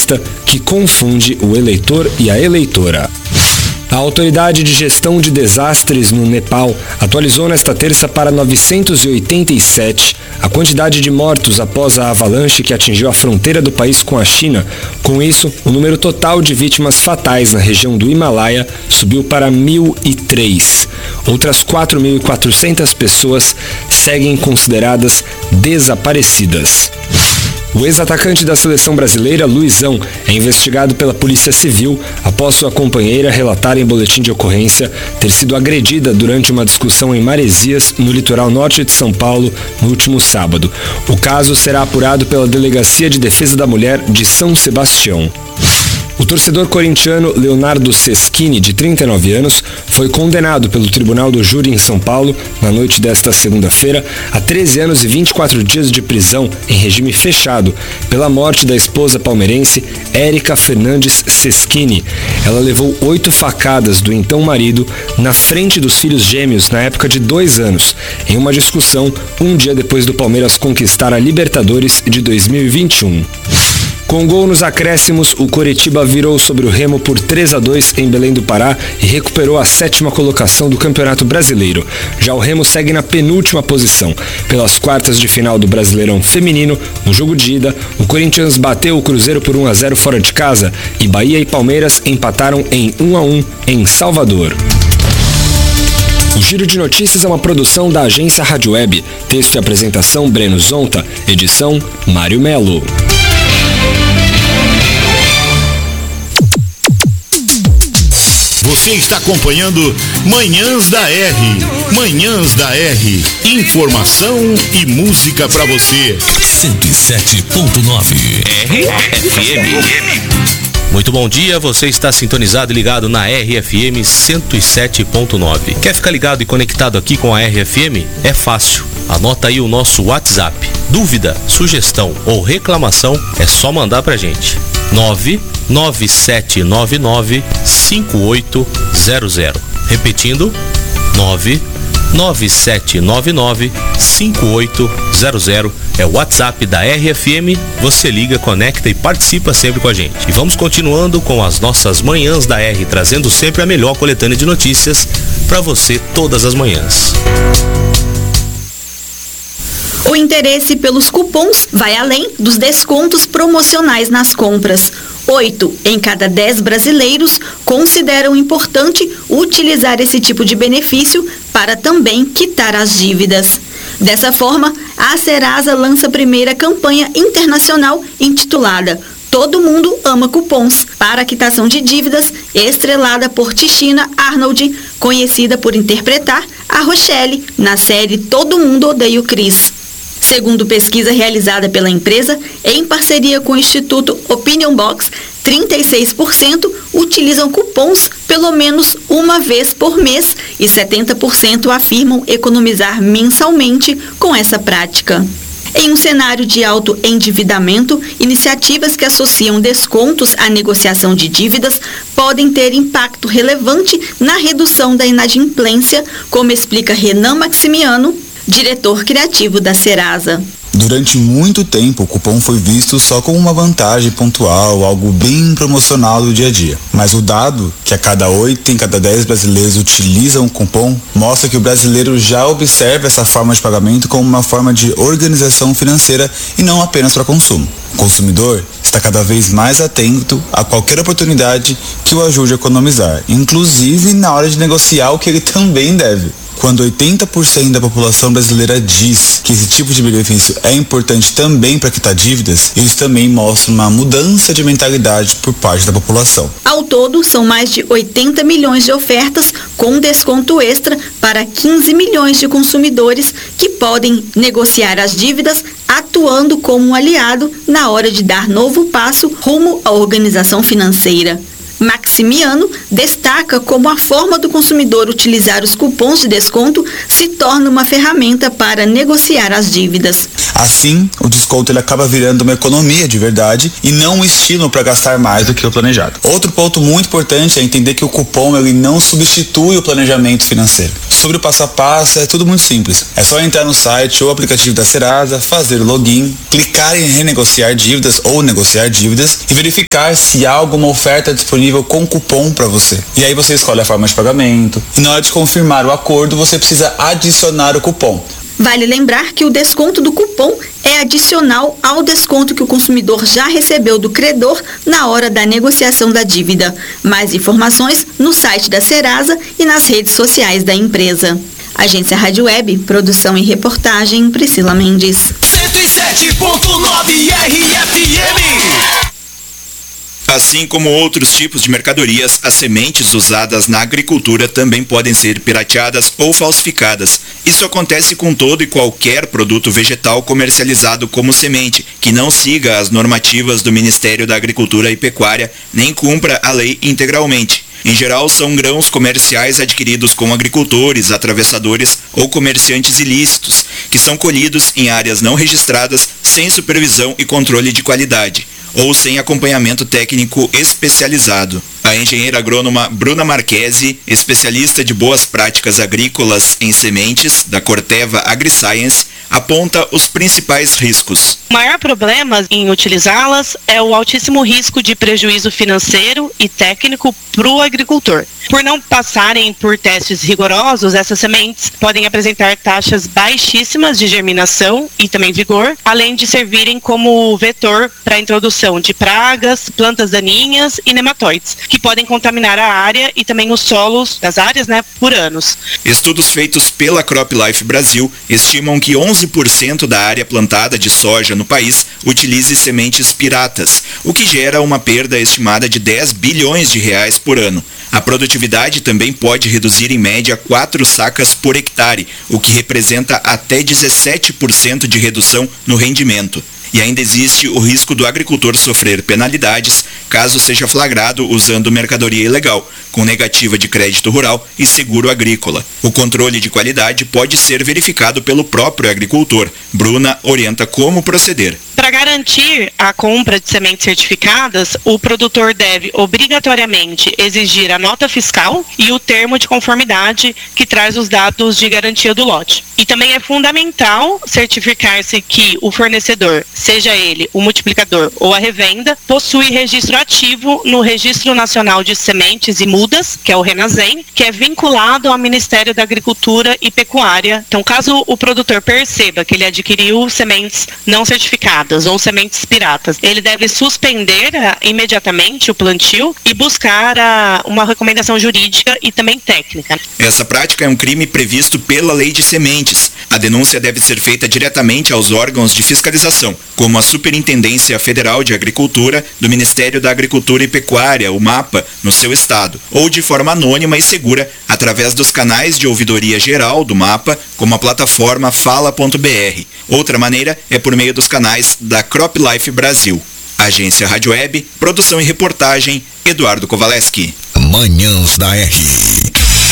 golpista que confunde o eleitor e a eleitora. A Autoridade de Gestão de Desastres no Nepal atualizou nesta terça para 987 a quantidade de mortos após a avalanche que atingiu a fronteira do país com a China. Com isso, o número total de vítimas fatais na região do Himalaia subiu para 1.003. Outras 4.400 pessoas seguem consideradas desaparecidas. O ex-atacante da seleção brasileira, Luizão, é investigado pela Polícia Civil após sua companheira relatar em boletim de ocorrência ter sido agredida durante uma discussão em Maresias, no litoral norte de São Paulo, no último sábado. O caso será apurado pela Delegacia de Defesa da Mulher de São Sebastião. O torcedor corintiano Leonardo Seschini, de 39 anos, foi condenado pelo Tribunal do Júri em São Paulo, na noite desta segunda-feira, a 13 anos e 24 dias de prisão em regime fechado, pela morte da esposa palmeirense Érica Fernandes Seschini. Ela levou 8 facadas do então marido na frente dos filhos gêmeos na época de 2 anos, em uma discussão um dia depois do Palmeiras conquistar a Libertadores de 2021. Com gol nos acréscimos, o Coritiba virou sobre o Remo por 3-2 em Belém do Pará e recuperou a 7ª colocação do Campeonato Brasileiro. Já o Remo segue na penúltima posição. Pelas quartas de final do Brasileirão Feminino, no jogo de ida, o Corinthians bateu o Cruzeiro por 1-0 fora de casa e Bahia e Palmeiras empataram em 1-1 em Salvador. O Giro de Notícias é uma produção da agência Rádio Web. Texto e apresentação Breno Zonta. Edição Mário Melo. Você está acompanhando Manhãs da R. Manhãs da R. Informação e música para você. 107.9 RFM. Muito bom dia, você está sintonizado e ligado na RFM 107.9. Quer ficar ligado e conectado aqui com a RFM? É fácil. Anota aí o nosso WhatsApp. Dúvida, sugestão ou reclamação é só mandar pra gente. 99799-5800. Repetindo, 99799-5800 é o WhatsApp da RFM. Você liga, conecta e participa sempre com a gente. E vamos continuando com as nossas Manhãs da R, trazendo sempre a melhor coletânea de notícias para você todas as manhãs. O interesse pelos cupons vai além dos descontos promocionais nas compras. 8 em cada 10 brasileiros consideram importante utilizar esse tipo de benefício para também quitar as dívidas. Dessa forma, a Serasa lança a primeira campanha internacional intitulada Todo Mundo Ama Cupons, para a quitação de dívidas, estrelada por Tichina Arnold, conhecida por interpretar a Rochelle na série Todo Mundo Odeia o Chris. Segundo pesquisa realizada pela empresa, em parceria com o Instituto Opinion Box, 36% utilizam cupons pelo menos uma vez por mês e 70% afirmam economizar mensalmente com essa prática. Em um cenário de alto endividamento, iniciativas que associam descontos à negociação de dívidas podem ter impacto relevante na redução da inadimplência, como explica Renan Maximiano, diretor criativo da Serasa. Durante muito tempo, o cupom foi visto só como uma vantagem pontual, algo bem promocional do dia a dia. Mas o dado, que a cada 8 em cada 10 brasileiros utilizam o cupom, mostra que o brasileiro já observa essa forma de pagamento como uma forma de organização financeira e não apenas para consumo. O consumidor está cada vez mais atento a qualquer oportunidade que o ajude a economizar, inclusive na hora de negociar o que ele também deve. Quando 80% da população brasileira diz que esse tipo de benefício é importante também para quitar dívidas, isso também mostra uma mudança de mentalidade por parte da população. Ao todo, são mais de 80 milhões de ofertas com desconto extra para 15 milhões de consumidores que podem negociar as dívidas atuando como um aliado na hora de dar novo passo rumo à organização financeira. Maximiano destaca como a forma do consumidor utilizar os cupons de desconto se torna uma ferramenta para negociar as dívidas. Assim, o desconto ele acaba virando uma economia de verdade e não um estímulo para gastar mais do que o planejado. Outro ponto muito importante é entender que o cupom ele não substitui o planejamento financeiro. Sobre o passo a passo é tudo muito simples. É só entrar no site ou aplicativo da Serasa, fazer o login, clicar em renegociar dívidas ou negociar dívidas e verificar se há alguma oferta disponível com cupom para você. E aí você escolhe a forma de pagamento e na hora de confirmar o acordo você precisa adicionar o cupom. Vale lembrar que o desconto do cupom é adicional ao desconto que o consumidor já recebeu do credor na hora da negociação da dívida. Mais informações no site da Serasa e nas redes sociais da empresa. Agência Rádio Web, produção e reportagem, Priscila Mendes. 107.9 RFM. Assim como outros tipos de mercadorias, as sementes usadas na agricultura também podem ser pirateadas ou falsificadas. Isso acontece com todo e qualquer produto vegetal comercializado como semente, que não siga as normativas do Ministério da Agricultura e Pecuária, nem cumpra a lei integralmente. Em geral, são grãos comerciais adquiridos com agricultores, atravessadores ou comerciantes ilícitos, que são colhidos em áreas não registradas, sem supervisão e controle de qualidade, ou sem acompanhamento técnico especializado. A engenheira agrônoma Bruna Marchesi, especialista de boas práticas agrícolas em sementes da Corteva AgriScience, aponta os principais riscos. O maior problema em utilizá-las é o altíssimo risco de prejuízo financeiro e técnico para o agricultor. Por não passarem por testes rigorosos, essas sementes podem apresentar taxas baixíssimas de germinação e também vigor, além de servirem como vetor para a introdução de pragas, plantas daninhas e nematóides, que podem contaminar a área e também os solos das áreas, por anos. Estudos feitos pela CropLife Brasil estimam que 11% da área plantada de soja no país utilize sementes piratas, o que gera uma perda estimada de 10 bilhões de reais por ano. A produtividade também pode reduzir em média 4 sacas por hectare, o que representa até 17% de redução no rendimento. E ainda existe o risco do agricultor sofrer penalidades caso seja flagrado usando mercadoria ilegal, com negativa de crédito rural e seguro agrícola. O controle de qualidade pode ser verificado pelo próprio agricultor. Bruna orienta como proceder. Para garantir a compra de sementes certificadas, o produtor deve obrigatoriamente exigir a nota fiscal e o termo de conformidade que traz os dados de garantia do lote. E também é fundamental certificar-se que o fornecedor, seja ele o multiplicador ou a revenda, possui registro ativo no Registro Nacional de Sementes e Mudas, que é o RENASEM, que é vinculado ao Ministério da Agricultura e Pecuária. Então, caso o produtor perceba que ele adquiriu sementes não certificadas ou sementes piratas, ele deve suspender imediatamente o plantio e buscar uma recomendação jurídica e também técnica. Essa prática é um crime previsto pela Lei de Sementes. A denúncia deve ser feita diretamente aos órgãos de fiscalização, como a Superintendência Federal de Agricultura do Ministério da Agricultura e Pecuária, o MAPA, no seu estado, ou de forma anônima e segura, através dos canais de ouvidoria geral do MAPA, como a plataforma fala.br. Outra maneira é por meio dos canais da CropLife Brasil. Agência Rádio Web, produção e reportagem, Eduardo Kowaleski. Manhãs da R.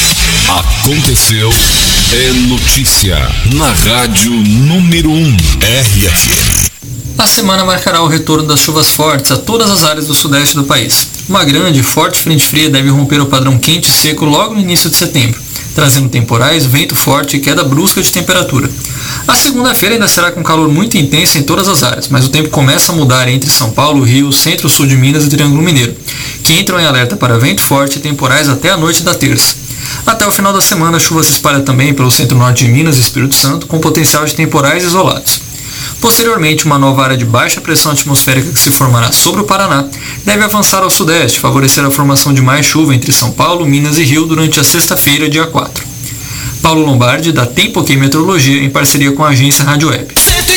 Aconteceu, é notícia na rádio número 1 RFM. A semana marcará o retorno das chuvas fortes a todas as áreas do sudeste do país. Uma grande e forte frente fria deve romper o padrão quente e seco logo no início de setembro, trazendo temporais, vento forte e queda brusca de temperatura. A segunda-feira ainda será com calor muito intenso em todas as áreas, mas o tempo começa a mudar entre São Paulo, Rio, centro-sul de Minas e Triângulo Mineiro, que entram em alerta para vento forte e temporais até a noite da terça. Até o final da semana, a chuva se espalha também pelo centro-norte de Minas e Espírito Santo, com potencial de temporais isolados. Posteriormente, uma nova área de baixa pressão atmosférica que se formará sobre o Paraná deve avançar ao sudeste, favorecer a formação de mais chuva entre São Paulo, Minas e Rio durante a sexta-feira, dia 4. Paulo Lombardi, da Tempo OK Meteorologia, em parceria com a agência Rádio Web.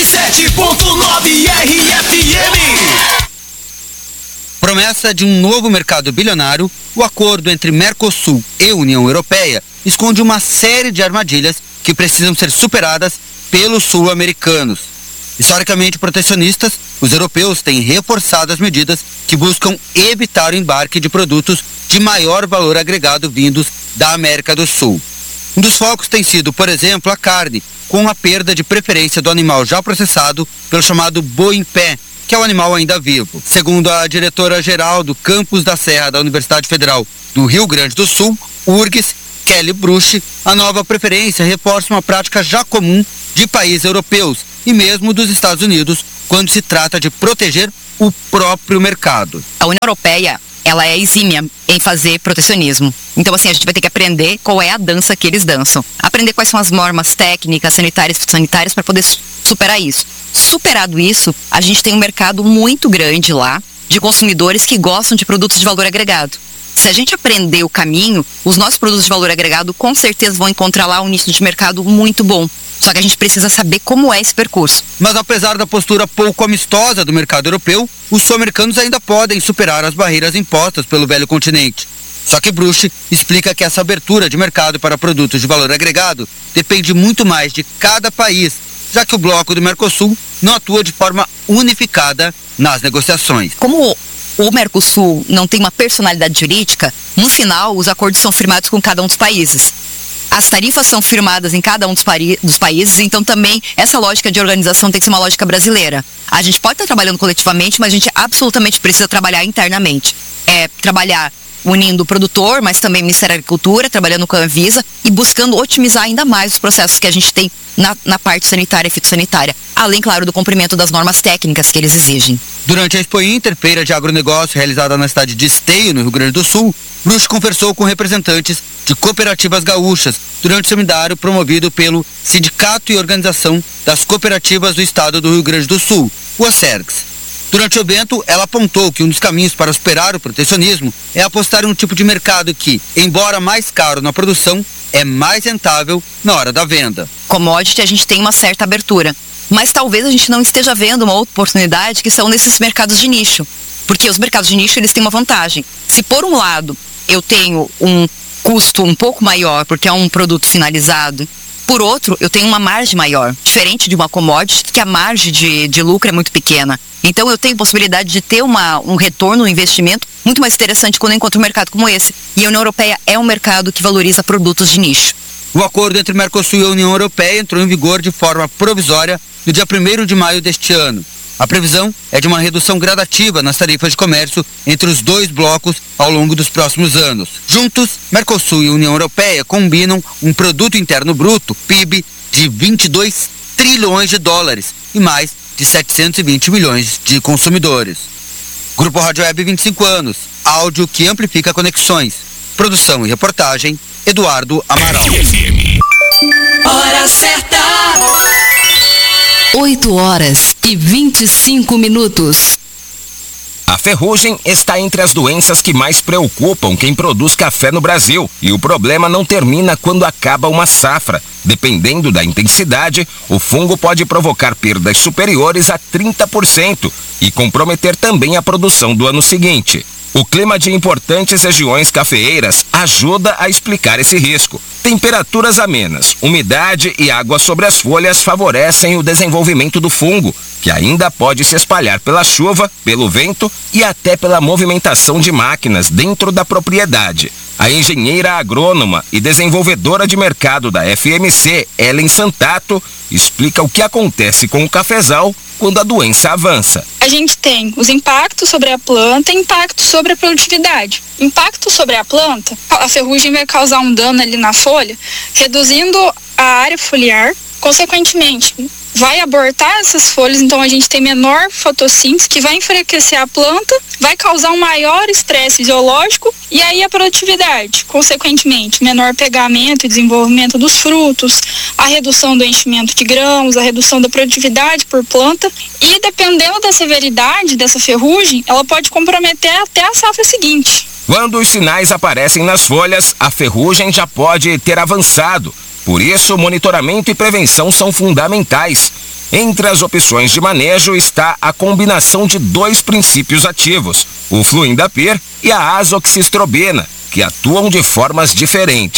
107.9 RFM. Promessa de um novo mercado bilionário, o acordo entre Mercosul e União Europeia esconde uma série de armadilhas que precisam ser superadas pelos sul-americanos. Historicamente protecionistas, os europeus têm reforçado as medidas que buscam evitar o embarque de produtos de maior valor agregado vindos da América do Sul. Um dos focos tem sido, por exemplo, a carne, com a perda de preferência do animal já processado pelo chamado boi em pé, que é o animal ainda vivo. Segundo a diretora-geral do Campus da Serra da Universidade Federal do Rio Grande do Sul, URGS, Kelly Bruch, a nova preferência reforça uma prática já comum de países europeus e mesmo dos Estados Unidos quando se trata de proteger o próprio mercado. A União Europeia, ela é exímia em fazer protecionismo. Então, assim, a gente vai ter que aprender qual é a dança que eles dançam. Aprender quais são as normas técnicas, sanitárias e fitossanitárias para poder superar isso. Superado isso, a gente tem um mercado muito grande lá de consumidores que gostam de produtos de valor agregado. Se a gente aprender o caminho, os nossos produtos de valor agregado com certeza vão encontrar lá um nicho de mercado muito bom. Só que a gente precisa saber como é esse percurso. Mas apesar da postura pouco amistosa do mercado europeu, os sul-americanos ainda podem superar as barreiras impostas pelo velho continente. Só que Bruch explica que essa abertura de mercado para produtos de valor agregado depende muito mais de cada país, já que o bloco do Mercosul não atua de forma unificada nas negociações. Como o Mercosul não tem uma personalidade jurídica, no final os acordos são firmados com cada um dos países. As tarifas são firmadas em cada um dos países, então também essa lógica de organização tem que ser uma lógica brasileira. A gente pode estar trabalhando coletivamente, mas a gente absolutamente precisa trabalhar internamente. Trabalhar unindo o produtor, mas também o Ministério da Agricultura, trabalhando com a Anvisa e buscando otimizar ainda mais os processos que a gente tem na parte sanitária e fitossanitária, além, claro, do cumprimento das normas técnicas que eles exigem. Durante a Expo Inter, feira de agronegócio realizada na cidade de Esteio, no Rio Grande do Sul, Bruch conversou com representantes de cooperativas gaúchas durante o seminário promovido pelo Sindicato e Organização das Cooperativas do Estado do Rio Grande do Sul, o ACERGS. Durante o evento, ela apontou que um dos caminhos para superar o protecionismo é apostar em um tipo de mercado que, embora mais caro na produção, é mais rentável na hora da venda. Commodity, a gente tem uma certa abertura, mas talvez a gente não esteja vendo uma outra oportunidade que são nesses mercados de nicho, porque os mercados de nicho eles têm uma vantagem. Se por um lado eu tenho um custo um pouco maior porque é um produto finalizado, por outro eu tenho uma margem maior, diferente de uma commodity que a margem de lucro é muito pequena. Então eu tenho possibilidade de ter um retorno, um investimento muito mais interessante quando eu encontro um mercado como esse. E a União Europeia é um mercado que valoriza produtos de nicho. O acordo entre Mercosul e a União Europeia entrou em vigor de forma provisória no dia 1º de maio deste ano. A previsão é de uma redução gradativa nas tarifas de comércio entre os dois blocos ao longo dos próximos anos. Juntos, Mercosul e União Europeia combinam um produto interno bruto, PIB, de 22 trilhões de dólares e mais de 720 milhões de consumidores. Grupo Rádio Web 25 anos, áudio que amplifica conexões. Produção e reportagem, Eduardo Amaral. Hora certa! 8h25. A ferrugem está entre as doenças que mais preocupam quem produz café no Brasil. E o problema não termina quando acaba uma safra. Dependendo da intensidade, o fungo pode provocar perdas superiores a 30% e comprometer também a produção do ano seguinte. O clima de importantes regiões cafeeiras ajuda a explicar esse risco. Temperaturas amenas, umidade e água sobre as folhas favorecem o desenvolvimento do fungo, que ainda pode se espalhar pela chuva, pelo vento e até pela movimentação de máquinas dentro da propriedade. A engenheira agrônoma e desenvolvedora de mercado da FMC, Ellen Santato, explica o que acontece com o cafezal quando a doença avança. A gente tem os impactos sobre a planta e impactos sobre a produtividade. Impacto sobre a planta, a ferrugem vai causar um dano ali na folha, reduzindo a área foliar, consequentemente vai abortar essas folhas, então a gente tem menor fotossíntese, que vai enfraquecer a planta, vai causar um maior estresse fisiológico e aí a produtividade, consequentemente, menor pegamento e desenvolvimento dos frutos, a redução do enchimento de grãos, a redução da produtividade por planta e dependendo da severidade dessa ferrugem, ela pode comprometer até a safra seguinte. Quando os sinais aparecem nas folhas, a ferrugem já pode ter avançado. Por isso, monitoramento e prevenção são fundamentais. Entre as opções de manejo está a combinação de dois princípios ativos, o fluindapyr e a azoxystrobina, que atuam de formas diferentes.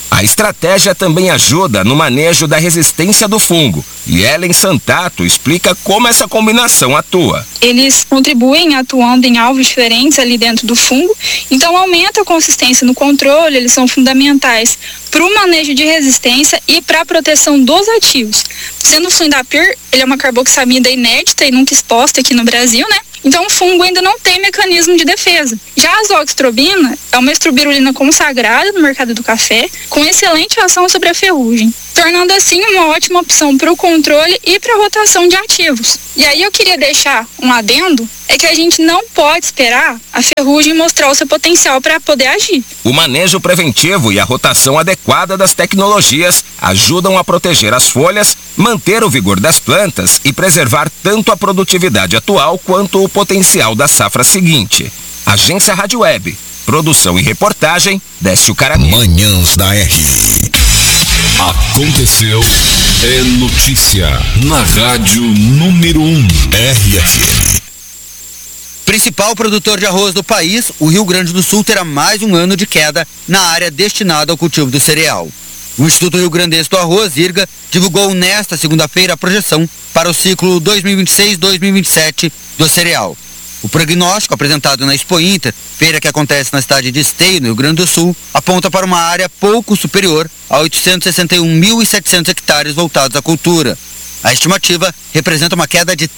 A estratégia também ajuda no manejo da resistência do fungo. E Ellen Santato explica como essa combinação atua. Eles contribuem atuando em alvos diferentes ali dentro do fungo, então aumenta a consistência no controle, eles são fundamentais para o manejo de resistência e para a proteção dos ativos. Sendo o fluindapyr, ele é uma carboxamida inédita e nunca exposta aqui no Brasil, né? Então o fungo ainda não tem mecanismo de defesa. Já a azoxastrobina é uma estrobirulina consagrada no mercado do café, com excelente ação sobre a ferrugem, tornando assim uma ótima opção para o controle e para a rotação de ativos. E aí eu queria deixar um adendo, é que a gente não pode esperar a ferrugem mostrar o seu potencial para poder agir. O manejo preventivo e a rotação adequada das tecnologias ajudam a proteger as folhas, manter o vigor das plantas e preservar tanto a produtividade atual quanto o potencial da safra seguinte. Agência Rádio Web, produção e reportagem, Décio Caramelo. Manhãs da R. Aconteceu, é notícia na Rádio número 1, RFM. Principal produtor de arroz do país, o Rio Grande do Sul terá mais um ano de queda na área destinada ao cultivo do cereal. O Instituto Rio Grandense do Arroz, IRGA, divulgou nesta segunda-feira a projeção para o ciclo 2026-2027 do cereal. O prognóstico apresentado na Expo Inter, feira que acontece na cidade de Esteio, no Rio Grande do Sul, aponta para uma área pouco superior a 861.700 hectares voltados à cultura. A estimativa representa uma queda de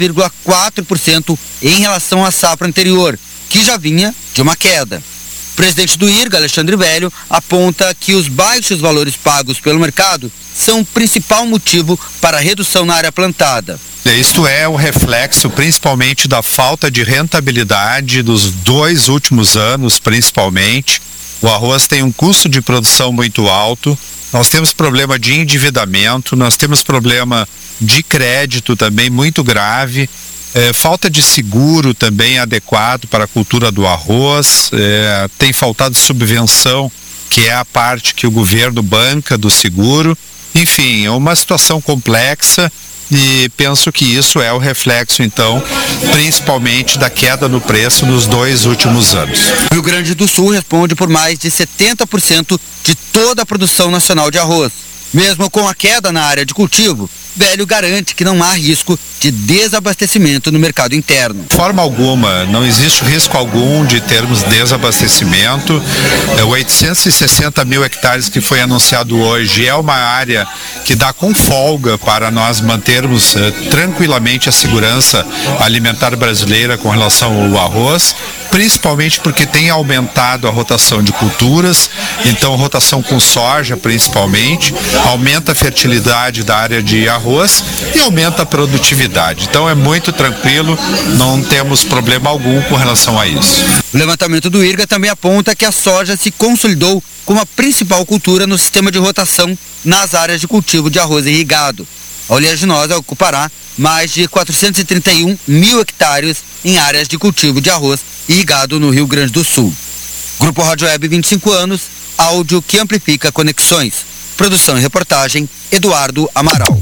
3,4% em relação à safra anterior, que já vinha de uma queda. O presidente do IRGA, Alexandre Velho, aponta que os baixos valores pagos pelo mercado são o principal motivo para a redução na área plantada. Isto é o reflexo principalmente da falta de rentabilidade dos 2 últimos anos, principalmente. O arroz tem um custo de produção muito alto, nós temos problema de endividamento, nós temos problema de crédito também muito grave, falta de seguro também adequado para a cultura do arroz, tem faltado subvenção, que é a parte que o governo banca do seguro. Enfim, é uma situação complexa. E penso que isso é o reflexo, então, principalmente da queda no preço nos 2 últimos anos. O Rio Grande do Sul responde por mais de 70% de toda a produção nacional de arroz. Mesmo com a queda na área de cultivo, Velho garante que não há risco de desabastecimento no mercado interno. De forma alguma, não existe risco algum de termos desabastecimento. 860 mil hectares que foi anunciado hoje é uma área que dá com folga para nós mantermos tranquilamente a segurança alimentar brasileira com relação ao arroz, principalmente porque tem aumentado a rotação de culturas, então rotação com soja principalmente, aumenta a fertilidade da área de arroz e aumenta a produtividade. Então é muito tranquilo, não temos problema algum com relação a isso. O levantamento do IRGA também aponta que a soja se consolidou como a principal cultura no sistema de rotação nas áreas de cultivo de arroz irrigado. A oleaginosa ocupará mais de 431 mil hectares em áreas de cultivo de arroz irrigado no Rio Grande do Sul. Grupo Rádio Web 25 anos, áudio que amplifica conexões. Produção e reportagem, Eduardo Amaral.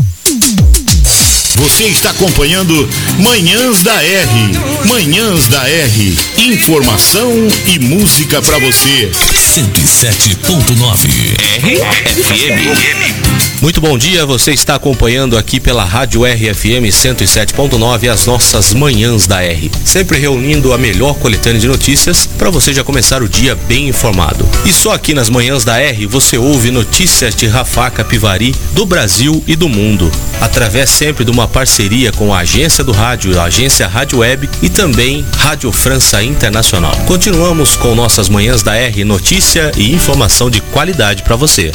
Você está acompanhando Manhãs da R. Manhãs da R. Informação e música para você. 107.9 RFM. Muito bom dia, você está acompanhando aqui pela Rádio RFM 107.9 as nossas Manhãs da R. Sempre reunindo a melhor coletânea de notícias para você já começar o dia bem informado. E só aqui nas Manhãs da R você ouve notícias de Rafah Capivari, do Brasil e do mundo, através sempre de uma parceria com a agência do rádio, a agência Rádio Web e também Rádio França Internacional. Continuamos com nossas Manhãs da R, notícia e informação de qualidade para você.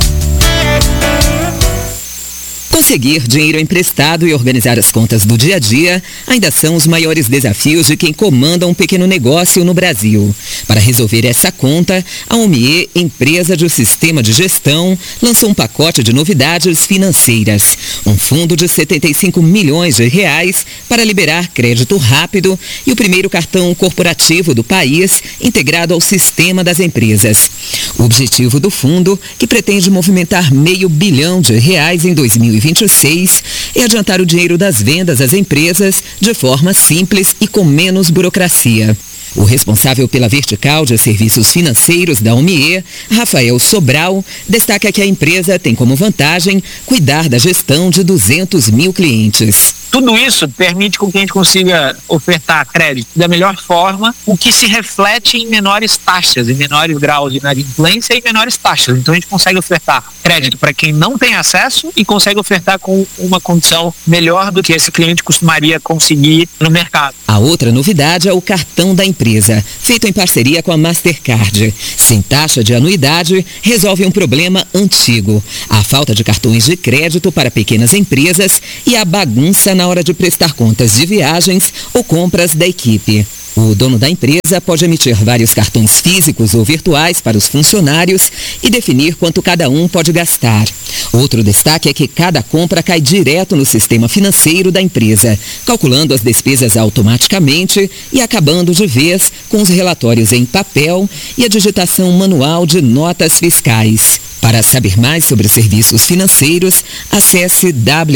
Conseguir dinheiro emprestado e organizar as contas do dia a dia ainda são os maiores desafios de quem comanda um pequeno negócio no Brasil. Para resolver essa conta, a OMIE, empresa de sistema de gestão, lançou um pacote de novidades financeiras. Um fundo de 75 milhões de reais para liberar crédito rápido e o primeiro cartão corporativo do país integrado ao sistema das empresas. O objetivo do fundo, que pretende movimentar R$500 bilhão em 2026, é adiantar o dinheiro das vendas às empresas de forma simples e com menos burocracia. O responsável pela vertical de serviços financeiros da OMIE, Rafael Sobral, destaca que a empresa tem como vantagem cuidar da gestão de 200 mil clientes. Tudo isso permite com que a gente consiga ofertar crédito da melhor forma, o que se reflete em menores taxas, em menores graus de inadimplência e menores taxas. Então a gente consegue ofertar crédito para quem não tem acesso e consegue ofertar com uma condição melhor do que esse cliente costumaria conseguir no mercado. A outra novidade é o cartão da empresa, feito em parceria com a Mastercard. Sem taxa de anuidade, resolve um problema antigo: a falta de cartões de crédito para pequenas empresas e a bagunça na hora de prestar contas de viagens ou compras da equipe. O dono da empresa pode emitir vários cartões físicos ou virtuais para os funcionários e definir quanto cada um pode gastar. Outro destaque é que cada compra cai direto no sistema financeiro da empresa, calculando as despesas automaticamente e acabando de vez com os relatórios em papel e a digitação manual de notas fiscais. Para saber mais sobre serviços financeiros, acesse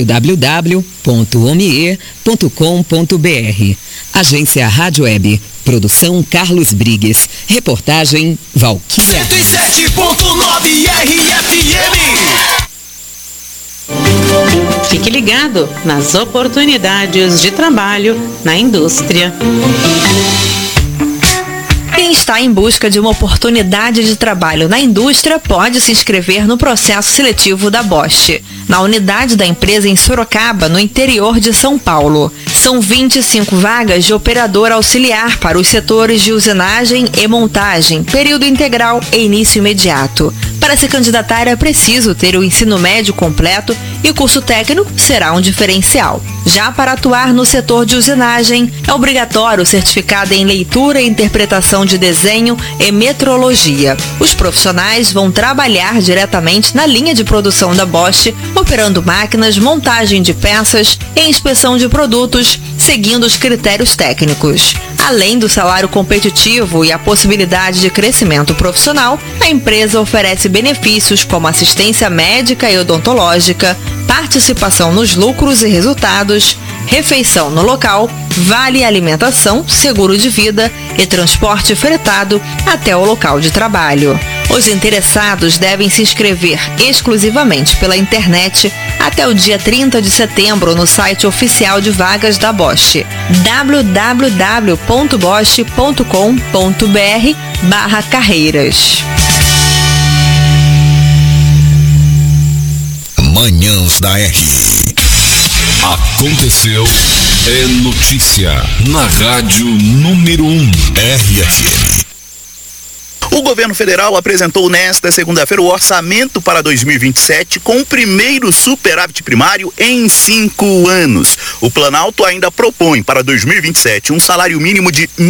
www.omie.com.br. Agência Rádio Web. Produção Carlos Brigues. Reportagem Valquíria. 107.9 RFM. Fique ligado nas oportunidades de trabalho na indústria. Quem está em busca de uma oportunidade de trabalho na indústria pode se inscrever no processo seletivo da Bosch, na unidade da empresa em Sorocaba, no interior de São Paulo. São 25 vagas de operador auxiliar para os setores de usinagem e montagem, período integral e início imediato. Para se candidatar é preciso ter o ensino médio completo e curso técnico será um diferencial. Já para atuar no setor de usinagem, é obrigatório o certificado em leitura e interpretação de desenho e metrologia. Os profissionais vão trabalhar diretamente na linha de produção da Bosch, operando máquinas, montagem de peças e inspeção de produtos, seguindo os critérios técnicos. Além do salário competitivo e a possibilidade de crescimento profissional, a empresa oferece benefícios como assistência médica e odontológica, participação nos lucros e resultados, refeição no local, vale alimentação, seguro de vida e transporte fretado até o local de trabalho. Os interessados devem se inscrever exclusivamente pela internet até o dia 30 de setembro no site oficial de vagas da Bosch, www.bosch.com.br/carreiras. Manhãs da R. Aconteceu, é notícia na rádio número 1 RFM. O governo federal apresentou nesta segunda-feira o orçamento para 2027 com o primeiro superávit primário em 5 anos. O Planalto ainda propõe para 2027 um salário mínimo de R$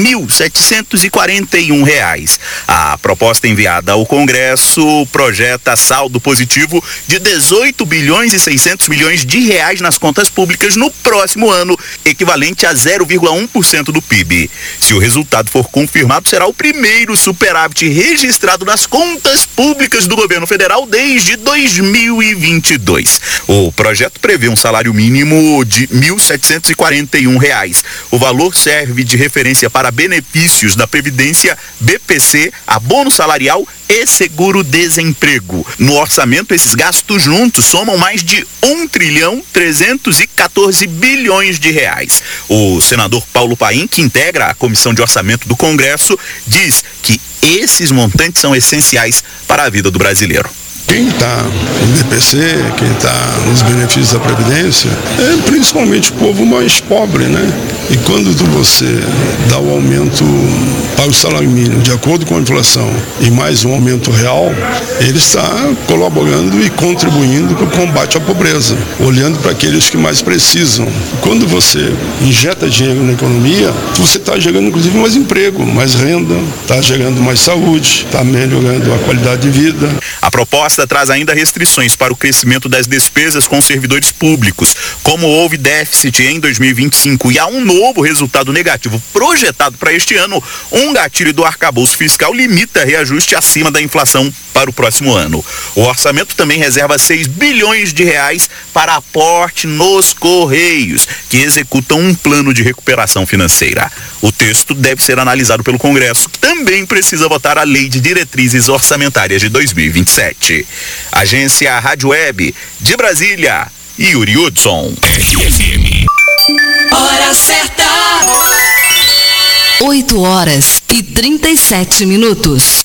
1.741. A proposta enviada ao Congresso projeta saldo positivo de 18 bilhões e 600 milhões de reais nas contas públicas no próximo ano, equivalente a 0,1% do PIB. Se o resultado for confirmado, será o primeiro superávit registrado nas contas públicas do governo federal desde 2022. O projeto prevê um salário mínimo de R$ 1.741. O valor serve de referência para benefícios da Previdência, BPC, abono salarial e seguro-desemprego. No orçamento, esses gastos juntos somam mais de 1.314 bilhões de reais. O senador Paulo Paim, que integra a Comissão de Orçamento do Congresso, diz que esses montantes são essenciais para a vida do brasileiro. Quem está no BPC, quem está nos benefícios da Previdência, é principalmente o povo mais pobre, né? E quando você dá o aumento para o salário mínimo de acordo com a inflação e mais um aumento real, ele está colaborando e contribuindo para o combate à pobreza, olhando para aqueles que mais precisam. Quando você injeta dinheiro na economia, você está gerando inclusive mais emprego, mais renda, está gerando mais saúde, está melhorando a qualidade de vida. A proposta traz ainda restrições para o crescimento das despesas com servidores públicos. Como houve déficit em 2025 e há um novo resultado negativo projetado para este ano, um um gatilho do arcabouço fiscal limita reajuste acima da inflação para o próximo ano. O orçamento também reserva 6 bilhões de reais para aporte nos Correios, que executam um plano de recuperação financeira. O texto deve ser analisado pelo Congresso, que também precisa votar a Lei de Diretrizes Orçamentárias de 2027. Agência Rádio Web de Brasília, Yuri Hudson. Hora certa. 8h37.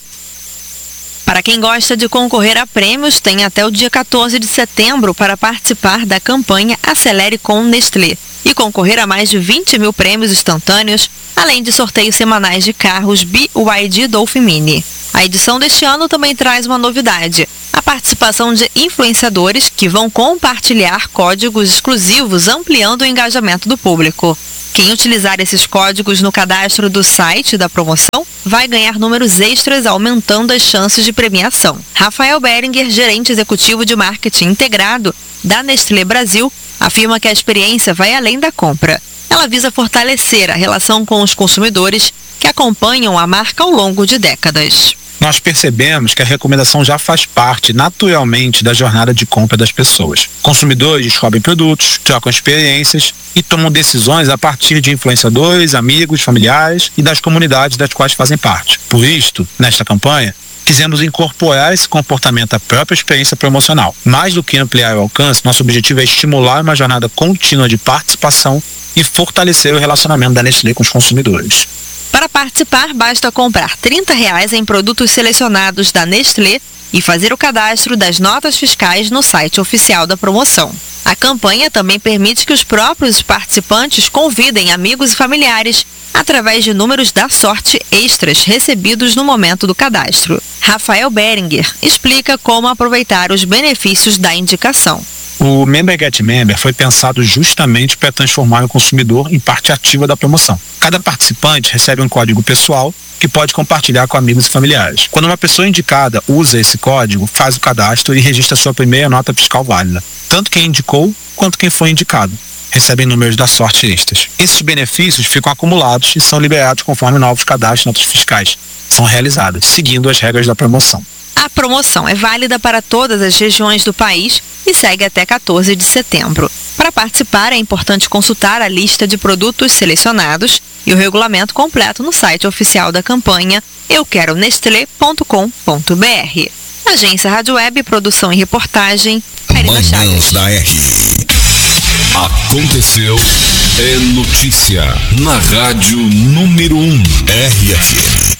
Para quem gosta de concorrer a prêmios, tem até o dia 14 de setembro para participar da campanha Acelere com Nestlé e concorrer a mais de 20 mil prêmios instantâneos, além de sorteios semanais de carros BYD Dolphin Mini. A edição deste ano também traz uma novidade: a participação de influenciadores que vão compartilhar códigos exclusivos, ampliando o engajamento do público. Quem utilizar esses códigos no cadastro do site da promoção vai ganhar números extras, aumentando as chances de premiação. Rafael Beringer, gerente executivo de marketing integrado da Nestlé Brasil, afirma que a experiência vai além da compra. Ela visa fortalecer a relação com os consumidores que acompanham a marca ao longo de décadas. Nós percebemos que a recomendação já faz parte naturalmente da jornada de compra das pessoas. Consumidores descobrem produtos, trocam experiências e tomam decisões a partir de influenciadores, amigos, familiares e das comunidades das quais fazem parte. Por isto, nesta campanha, quisemos incorporar esse comportamento à própria experiência promocional. Mais do que ampliar o alcance, nosso objetivo é estimular uma jornada contínua de participação e fortalecer o relacionamento da Nestlé com os consumidores. Para participar, basta comprar R$30 em produtos selecionados da Nestlé e fazer o cadastro das notas fiscais no site oficial da promoção. A campanha também permite que os próprios participantes convidem amigos e familiares através de números da sorte extras recebidos no momento do cadastro. Rafael Beringer explica como aproveitar os benefícios da indicação. O Member Get Member foi pensado justamente para transformar o consumidor em parte ativa da promoção. Cada participante recebe um código pessoal que pode compartilhar com amigos e familiares. Quando uma pessoa indicada usa esse código, faz o cadastro e registra sua primeira nota fiscal válida. Tanto quem indicou quanto quem foi indicado recebem números da sorte extras. Esses benefícios ficam acumulados e são liberados conforme novos cadastros e notas fiscais são realizadas, seguindo as regras da promoção. A promoção é válida para todas as regiões do país e segue até 14 de setembro. Para participar, é importante consultar a lista de produtos selecionados e o regulamento completo no site oficial da campanha euqueronestlé.com.br. Agência Rádio Web, produção e reportagem, Karina Chagas. Manhãs da R. Aconteceu, é notícia na Rádio número 1, RFM.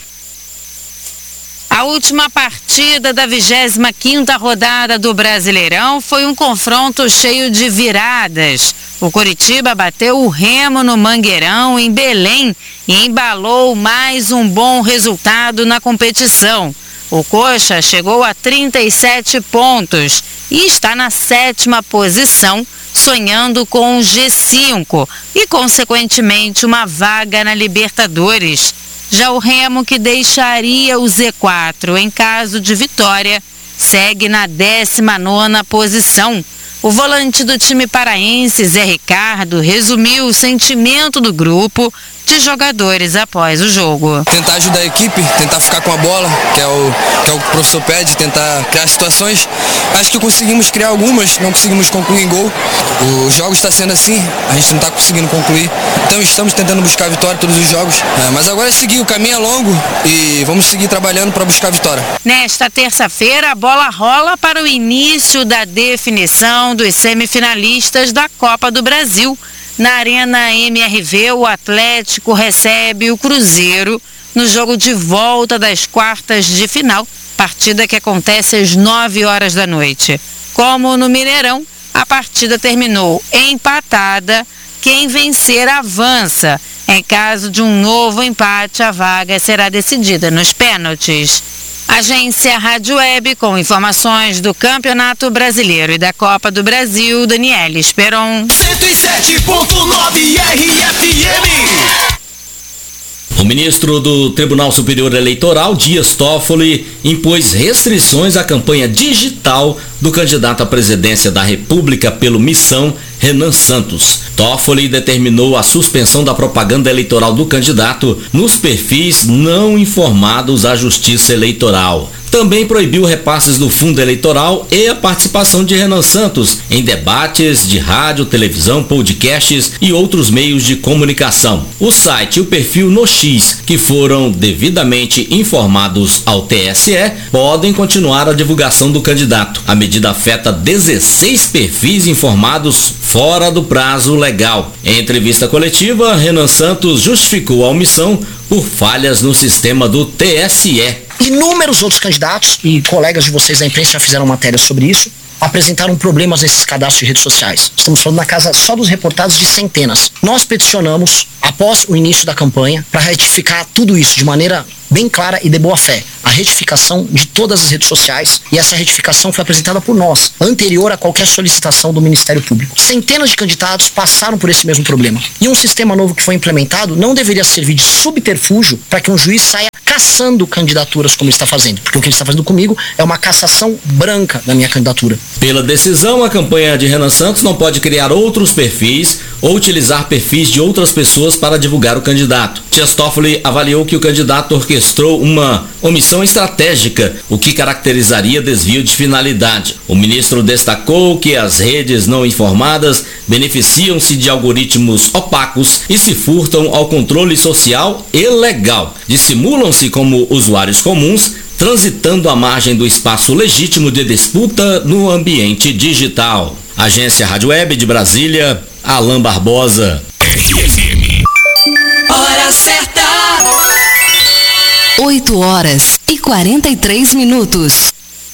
A última partida da 25ª rodada do Brasileirão foi um confronto cheio de viradas. O Coritiba bateu o Remo no Mangueirão, em Belém, e embalou mais um bom resultado na competição. O Coxa chegou a 37 pontos e está na 7ª posição, sonhando com o G5 e, consequentemente, uma vaga na Libertadores. Já o Remo, que deixaria o Z4 em caso de vitória, segue na 19ª posição. O volante do time paraense, Zé Ricardo, resumiu o sentimento do grupo de jogadores após o jogo. Tentar ajudar a equipe, tentar ficar com a bola, que é o professor pede, tentar criar situações. Acho que conseguimos criar algumas, não conseguimos concluir em gol. O jogo está sendo assim, a gente não está conseguindo concluir. Então estamos tentando buscar a vitória todos os jogos. Mas agora é seguir, o caminho é longo e vamos seguir trabalhando para buscar a vitória. Nesta terça-feira, a bola rola para o início da definição dos semifinalistas da Copa do Brasil. Na Arena MRV, o Atlético recebe o Cruzeiro no jogo de volta das quartas de final, partida que acontece às 9 horas da noite. Como no Mineirão, a partida terminou empatada. Quem vencer avança. Em caso de um novo empate, a vaga será decidida nos pênaltis. Agência Rádio Web, com informações do Campeonato Brasileiro e da Copa do Brasil, Daniele Esperon. 107.9 RFM. O ministro do Tribunal Superior Eleitoral, Dias Toffoli, impôs restrições à campanha digital do candidato à presidência da República pelo Missão, Renan Santos. Toffoli determinou a suspensão da propaganda eleitoral do candidato nos perfis não informados à Justiça Eleitoral. Também proibiu repasses do fundo eleitoral e a participação de Renan Santos em debates de rádio, televisão, podcasts e outros meios de comunicação. O site e o perfil No X, que foram devidamente informados ao TSE, podem continuar a divulgação do candidato. A medida afeta 16 perfis informados fora do prazo legal. Em entrevista coletiva, Renan Santos justificou a omissão por falhas no sistema do TSE. Inúmeros outros candidatos e colegas de vocês da imprensa já fizeram matéria sobre isso, apresentaram problemas nesses cadastros de redes sociais. Estamos falando na casa só dos reportados de centenas. Nós peticionamos, após o início da campanha, para retificar tudo isso de maneira bem clara e de boa fé. A retificação de todas as redes sociais, e essa retificação foi apresentada por nós, anterior a qualquer solicitação do Ministério Público. Centenas de candidatos passaram por esse mesmo problema. E um sistema novo que foi implementado não deveria servir de subterfúgio para que um juiz saia caçando candidaturas como ele está fazendo. Porque o que ele está fazendo comigo é uma cassação branca da minha candidatura. Pela decisão, a campanha de Renan Santos não pode criar outros perfis ou utilizar perfis de outras pessoas para divulgar o candidato. Dias Toffoli avaliou que o candidato orquestrou uma omissão estratégica, o que caracterizaria desvio de finalidade. O ministro destacou que as redes não informadas beneficiam-se de algoritmos opacos e se furtam ao controle social e legal. Dissimulam-se como usuários comuns, transitando à margem do espaço legítimo de disputa no ambiente digital. Agência Rádio Web de Brasília, Alain Barbosa. RFM. Hora certa. 8h43.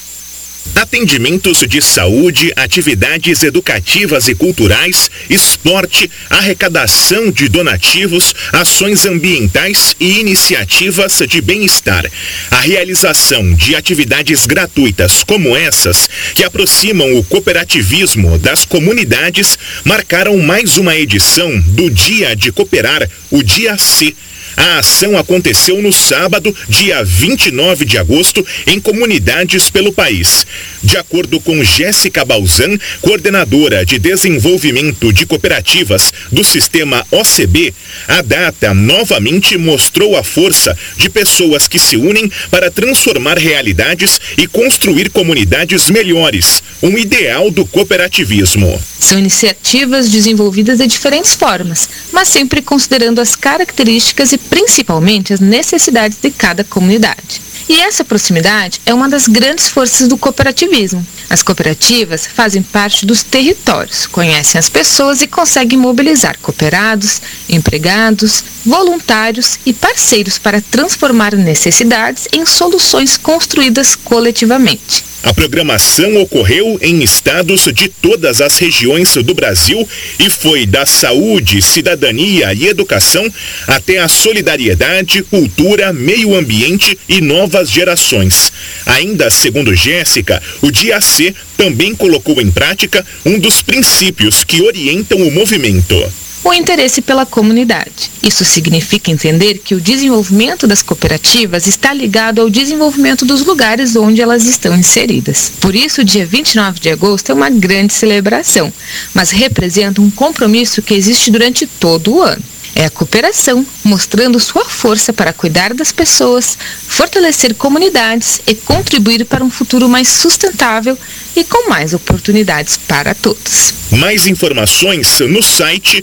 Atendimentos de saúde, atividades educativas e culturais, esporte, arrecadação de donativos, ações ambientais e iniciativas de bem-estar. A realização de atividades gratuitas como essas, que aproximam o cooperativismo das comunidades, marcaram mais uma edição do Dia de Cooperar, o Dia C. A ação aconteceu no sábado, dia 29 de agosto, em comunidades pelo país. De acordo com Jéssica Balzan, coordenadora de desenvolvimento de cooperativas do sistema OCB, a data novamente mostrou a força de pessoas que se unem para transformar realidades e construir comunidades melhores, um ideal do cooperativismo. São iniciativas desenvolvidas de diferentes formas, mas sempre considerando as características e principalmente as necessidades de cada comunidade. E essa proximidade é uma das grandes forças do cooperativismo. As cooperativas fazem parte dos territórios, conhecem as pessoas e conseguem mobilizar cooperados, empregados, voluntários e parceiros para transformar necessidades em soluções construídas coletivamente. A programação ocorreu em estados de todas as regiões do Brasil e foi da saúde, cidadania e educação até a solidariedade, cultura, meio ambiente e novas gerações. Ainda segundo Jéssica, o Dia C também colocou em prática um dos princípios que orientam o movimento. O interesse pela comunidade. Isso significa entender que o desenvolvimento das cooperativas está ligado ao desenvolvimento dos lugares onde elas estão inseridas. Por isso, o dia 29 de agosto é uma grande celebração, mas representa um compromisso que existe durante todo o ano. É a cooperação, mostrando sua força para cuidar das pessoas, fortalecer comunidades e contribuir para um futuro mais sustentável e com mais oportunidades para todos. Mais informações no site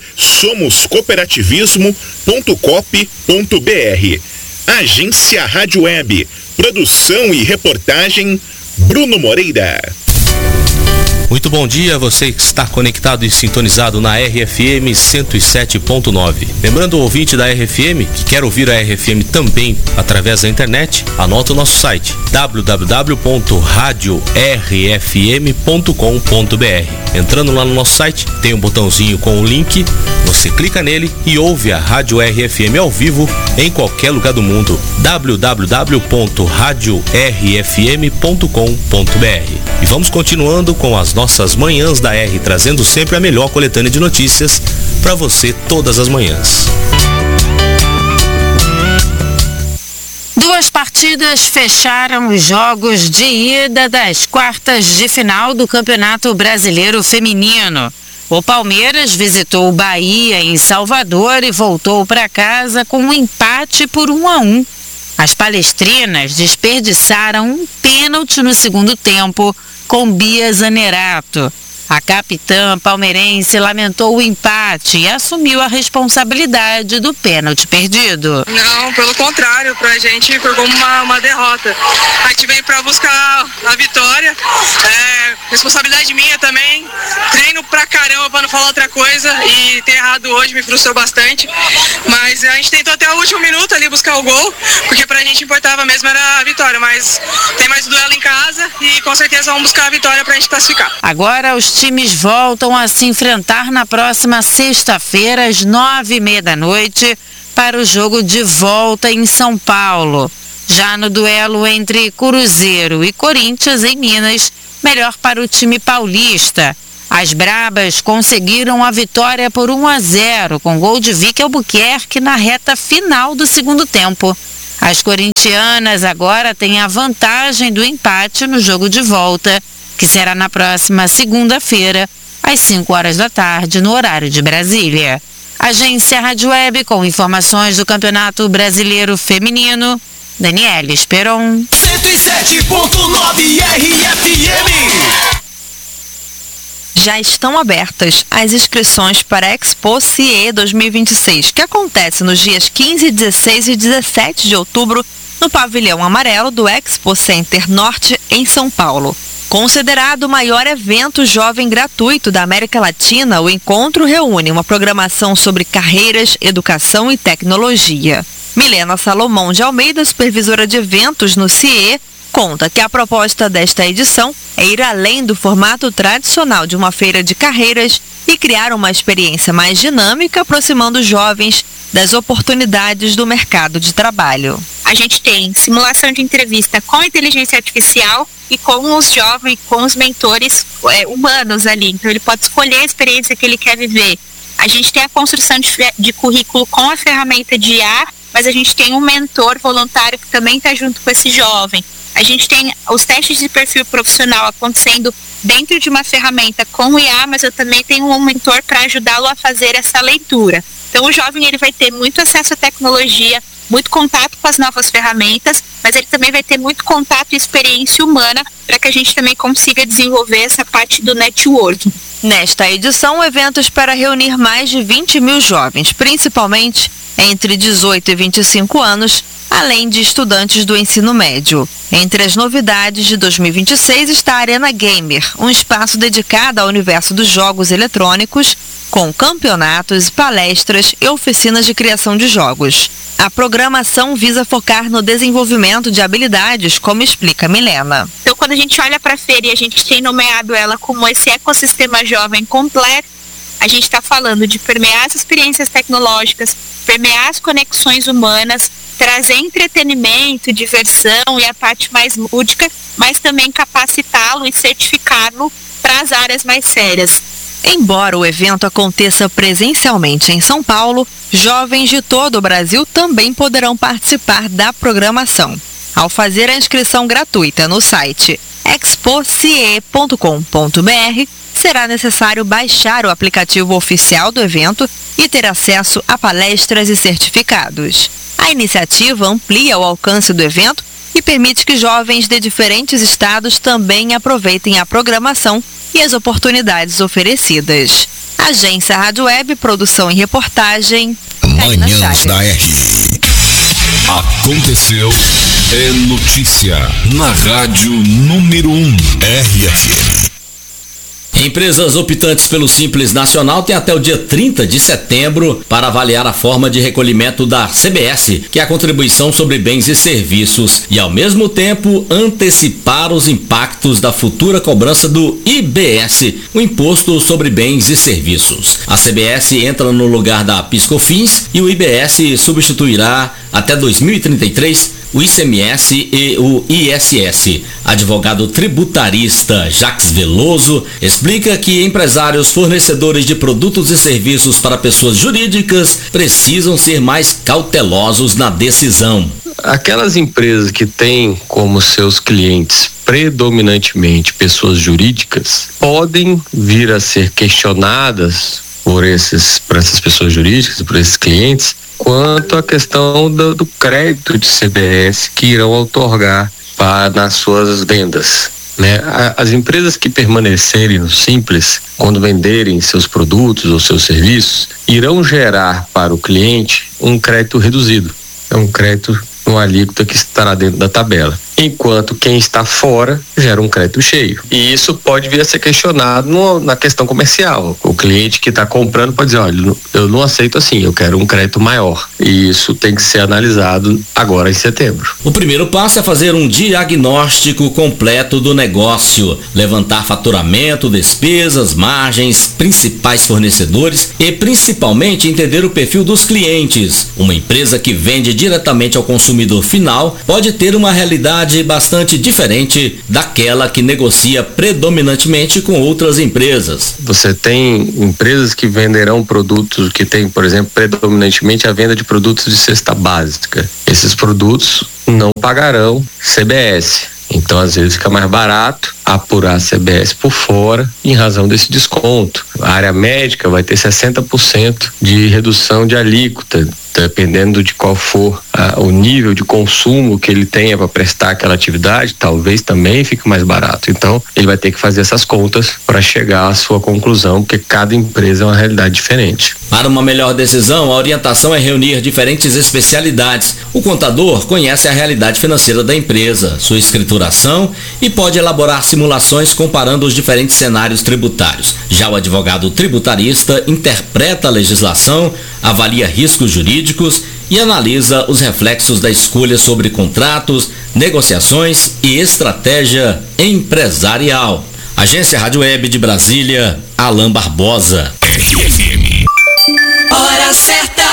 somoscooperativismo.coop.br. Agência Rádio Web. Produção e reportagem, Bruno Moreira. Muito bom dia, você que está conectado e sintonizado na RFM 107.9. Lembrando o ouvinte da RFM que quer ouvir a RFM também através da internet, anota o nosso site www.radiorfm.com.br. Entrando lá no nosso site, tem um botãozinho com o link, você clica nele e ouve a Rádio RFM ao vivo em qualquer lugar do mundo. www.radiorfm.com.br. E vamos continuando com as nossas manhãs da R, trazendo sempre a melhor coletânea de notícias para você todas as manhãs. Duas partidas fecharam os jogos de ida das quartas de final do Campeonato Brasileiro Feminino. O Palmeiras visitou o Bahia em Salvador e voltou para casa com um empate por 1-1. As palestrinas desperdiçaram um pênalti no segundo tempo com Bia Zanerato. A capitã palmeirense lamentou o empate e assumiu a responsabilidade do pênalti perdido. Não, pelo contrário, pra gente foi como uma derrota. A gente veio pra buscar a vitória, responsabilidade minha também, treino pra caramba pra não falar outra coisa e ter errado hoje me frustrou bastante, mas a gente tentou até o último minuto ali buscar o gol, porque pra gente importava mesmo era a vitória, mas tem mais duelo em casa e com certeza vamos buscar a vitória pra gente classificar. Agora os times voltam a se enfrentar na próxima sexta-feira às 9h30 da noite para o jogo de volta em São Paulo. Já no duelo entre Cruzeiro e Corinthians em Minas, melhor para o time paulista. As Brabas conseguiram a vitória por 1-0 com gol de Vicky Albuquerque na reta final do segundo tempo. As corintianas agora têm a vantagem do empate no jogo de volta, que será na próxima segunda-feira, às 5h da tarde, no horário de Brasília. Agência Rádio Web com informações do Campeonato Brasileiro Feminino, Daniela Esperon. 107.9 RFM. Já estão abertas as inscrições para a Expo CIE 2026, que acontece nos dias 15, 16 e 17 de outubro no pavilhão amarelo do Expo Center Norte, em São Paulo. Considerado o maior evento jovem gratuito da América Latina, o encontro reúne uma programação sobre carreiras, educação e tecnologia. Milena Salomão de Almeida, supervisora de eventos no CIE, conta que a proposta desta edição é ir além do formato tradicional de uma feira de carreiras e criar uma experiência mais dinâmica, aproximando os jovens das oportunidades do mercado de trabalho. A gente tem simulação de entrevista com inteligência artificial e com os jovens, com os mentores humanos ali. Então ele pode escolher a experiência que ele quer viver. A gente tem a construção de currículo com a ferramenta de IA, mas a gente tem um mentor voluntário que também está junto com esse jovem. A gente tem os testes de perfil profissional acontecendo dentro de uma ferramenta com o IA, mas eu também tenho um mentor para ajudá-lo a fazer essa leitura. Então o jovem ele vai ter muito acesso à tecnologia, muito contato com as novas ferramentas, mas ele também vai ter muito contato e experiência humana para que a gente também consiga desenvolver essa parte do networking. Nesta edição, o evento espera reunir mais de 20 mil jovens, principalmente entre 18 e 25 anos, além de estudantes do ensino médio. Entre as novidades de 2026 está a Arena Gamer, um espaço dedicado ao universo dos jogos eletrônicos, com campeonatos, palestras e oficinas de criação de jogos. A programação visa focar no desenvolvimento de habilidades, como explica Milena. Então, quando a gente olha para a feira e a gente tem nomeado ela como esse ecossistema jovem completo, a gente está falando de permear as experiências tecnológicas, permear as conexões humanas, trazer entretenimento, diversão e a parte mais lúdica, mas também capacitá-lo e certificá-lo para as áreas mais sérias. Embora o evento aconteça presencialmente em São Paulo, jovens de todo o Brasil também poderão participar da programação. Ao fazer a inscrição gratuita no site expocie.com.br, será necessário baixar o aplicativo oficial do evento e ter acesso a palestras e certificados. A iniciativa amplia o alcance do evento e permite que jovens de diferentes estados também aproveitem a programação e as oportunidades oferecidas. Agência Rádio Web, produção e reportagem. Manhãs da R. Aconteceu, é notícia na Rádio número 1 RFM. Empresas optantes pelo Simples Nacional têm até o dia 30 de setembro para avaliar a forma de recolhimento da CBS, que é a contribuição sobre bens e serviços, e ao mesmo tempo antecipar os impactos da futura cobrança do IBS, o Imposto sobre Bens e Serviços. A CBS entra no lugar da PiscoFins e o IBS substituirá até 2033 o ICMS e o ISS. Advogado tributarista Jacques Veloso explica que empresários fornecedores de produtos e serviços para pessoas jurídicas precisam ser mais cautelosos na decisão. Aquelas empresas que têm como seus clientes predominantemente pessoas jurídicas, podem vir a ser questionadas por essas pessoas jurídicas, por esses clientes, quanto à questão do crédito de CBS que irão outorgar nas suas vendas, né? As empresas que permanecerem no Simples, quando venderem seus produtos ou seus serviços, irão gerar para o cliente um crédito reduzido. É um crédito uma alíquota que estará dentro da tabela, enquanto quem está fora gera um crédito cheio. E isso pode vir a ser questionado na questão comercial. O cliente que está comprando pode dizer, olha, eu não aceito assim, eu quero um crédito maior. E isso tem que ser analisado agora em setembro. O primeiro passo é fazer um diagnóstico completo do negócio, levantar faturamento, despesas, margens, principais fornecedores e principalmente entender o perfil dos clientes. Uma empresa que vende diretamente ao consumidor final pode ter uma realidade bastante diferente daquela que negocia predominantemente com outras empresas. Você tem empresas que venderão produtos que tem, por exemplo, predominantemente a venda de produtos de cesta básica. Esses produtos não pagarão CBS. Então, às vezes, fica mais barato apurar a CBS por fora em razão desse desconto. A área médica vai ter 60% de redução de alíquota, dependendo de qual for o nível de consumo que ele tenha para prestar aquela atividade, talvez também fique mais barato. Então, ele vai ter que fazer essas contas para chegar à sua conclusão, porque cada empresa é uma realidade diferente. Para uma melhor decisão, a orientação é reunir diferentes especialidades. O contador conhece a realidade financeira da empresa, sua escrituração e pode elaborar simulações comparando os diferentes cenários tributários. Já o advogado tributarista interpreta a legislação, avalia riscos jurídicos e analisa os reflexos da escolha sobre contratos, negociações e estratégia empresarial. Agência Rádio Web de Brasília, Alain Barbosa. Hora certa.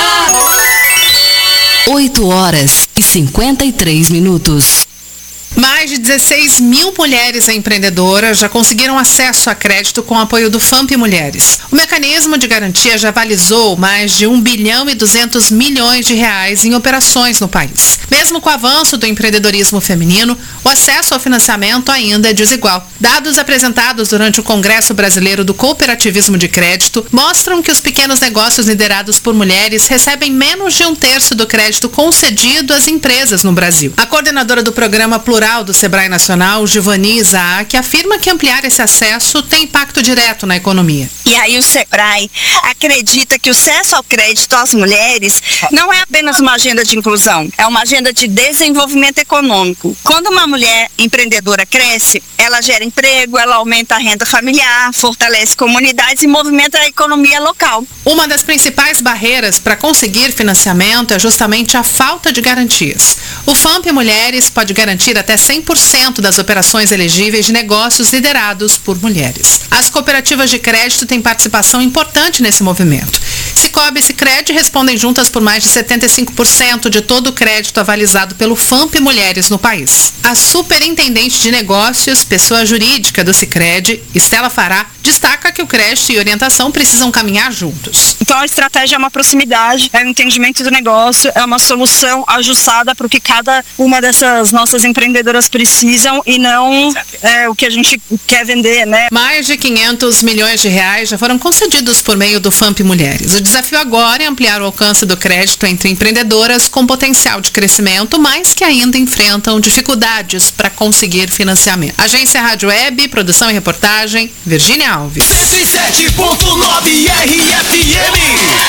8h53. Mais de 16 mil mulheres empreendedoras já conseguiram acesso a crédito com apoio do FAMP Mulheres. O mecanismo de garantia já avalizou mais de 1 bilhão e 200 milhões de reais em operações no país. Mesmo com o avanço do empreendedorismo feminino, o acesso ao financiamento ainda é desigual. Dados apresentados durante o Congresso Brasileiro do Cooperativismo de Crédito mostram que os pequenos negócios liderados por mulheres recebem menos de 1/3 do crédito concedido às empresas no Brasil. A coordenadora do programa Plural do Sebrae Nacional, Giovani Isaac, afirma que ampliar esse acesso tem impacto direto na economia. E aí o Sebrae acredita que o acesso ao crédito às mulheres não é apenas uma agenda de inclusão, é uma agenda de desenvolvimento econômico. Quando uma mulher empreendedora cresce, ela gera emprego, ela aumenta a renda familiar, fortalece comunidades e movimenta a economia local. Uma das principais barreiras para conseguir financiamento é justamente a falta de garantias. O FAMP Mulheres pode garantir até 100% das operações elegíveis de negócios liderados por mulheres. As cooperativas de crédito têm participação importante nesse movimento. Cicobi e Sicredi respondem juntas por mais de 75% de todo o crédito avalizado pelo FAMP Mulheres no país. A superintendente de negócios, pessoa jurídica do Sicredi, Estela Fará, destaca que o crédito e orientação precisam caminhar juntos. Então a estratégia é uma proximidade, é um entendimento do negócio, é uma solução ajustada para o que cada uma dessas nossas empreendedoras precisam e não o que a gente quer vender, né? Mais de 500 milhões de reais já foram concedidos por meio do FAMP Mulheres. O desafio agora é ampliar o alcance do crédito entre empreendedoras com potencial de crescimento, mas que ainda enfrentam dificuldades para conseguir financiamento. Agência Rádio Web, produção e reportagem, Virgínia Alves. 107.9 RFM.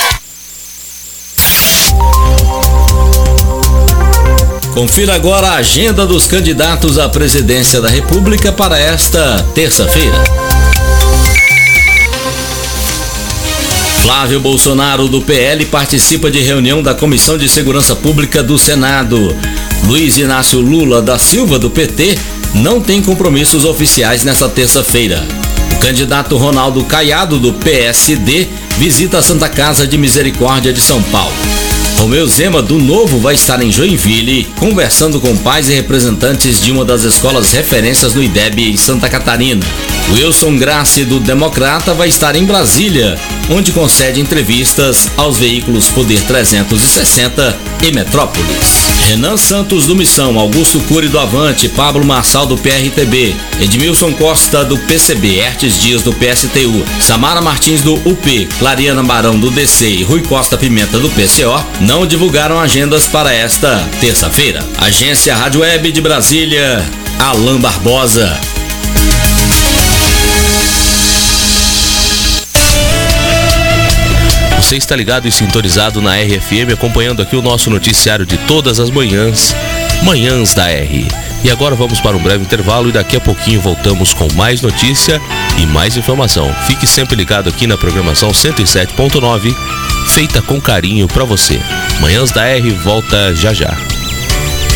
Confira agora a agenda dos candidatos à presidência da República para esta terça-feira. Flávio Bolsonaro, do PL, participa de reunião da Comissão de Segurança Pública do Senado. Luiz Inácio Lula da Silva, do PT, não tem compromissos oficiais nesta terça-feira. O candidato Ronaldo Caiado, do PSD, visita a Santa Casa de Misericórdia de São Paulo. Romeu Zema, do Novo, vai estar em Joinville, conversando com pais e representantes de uma das escolas referências no IDEB em Santa Catarina. Wilson Grassi, do Democrata, vai estar em Brasília, onde concede entrevistas aos veículos Poder 360 e Metrópolis. Renan Santos, do Missão, Augusto Cury, do Avante, Pablo Marçal, do PRTB, Edmilson Costa, do PCB, Hertes Dias, do PSTU, Samara Martins, do UP, Clariana Barão, do DC e Rui Costa Pimenta, do PCO, não divulgaram agendas para esta terça-feira. Agência Rádio Web de Brasília, Alain Barbosa. Você está ligado e sintonizado na RFM, acompanhando aqui o nosso noticiário de todas as manhãs, Manhãs da R. E agora vamos para um breve intervalo e daqui a pouquinho voltamos com mais notícia e mais informação. Fique sempre ligado aqui na programação 107.9, feita com carinho para você. Manhãs da R volta já já.